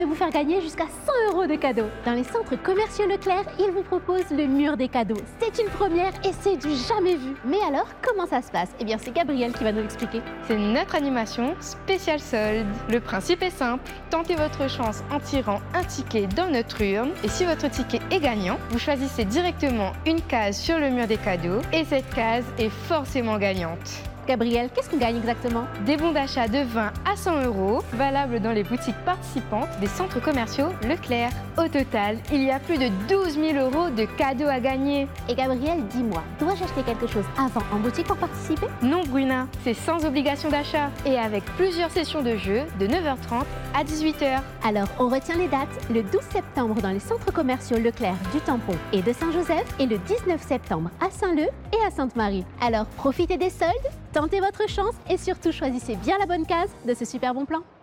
De vous faire gagner jusqu'à 100 € de cadeaux. Dans les centres commerciaux Leclerc, ils vous proposent le mur des cadeaux. C'est une première et c'est du jamais vu. Mais alors, comment ça se passe? Eh bien, c'est Gabriel qui va nous l'expliquer. C'est notre animation spéciale solde. Le principe est simple, tentez votre chance en tirant un ticket dans notre urne et si votre ticket est gagnant, vous choisissez directement une case sur le mur des cadeaux et cette case est forcément gagnante. Gabriel, qu'est-ce qu'on gagne exactement? Des bons d'achat de 20 à 100 €, valables dans les boutiques participantes des centres commerciaux Leclerc. Au total, il y a plus de 12 000 € de cadeaux à gagner. Et Gabriel, dis-moi, dois-je acheter quelque chose avant en boutique pour participer? Non Bruna, c'est sans obligation d'achat et avec plusieurs sessions de jeu de 9h30 à 18h. Alors, on retient les dates, le 12 septembre dans les centres commerciaux Leclerc du Tampon et de Saint-Joseph et le 19 septembre à Saint-Leu et à Sainte-Marie. Alors, profitez des soldes, tentez votre chance et surtout choisissez bien la bonne case de ce super bon plan.